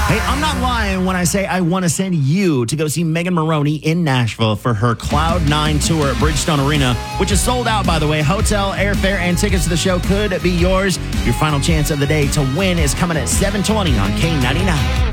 Hey, I'm not lying when I say I want to send you to go see Megan Moroney in Nashville for her Cloud9 tour at Bridgestone Arena, which is sold out, by the way. Hotel, airfare, and tickets to the show could be yours. Your final chance of the day to win is coming at 7:20 on K99.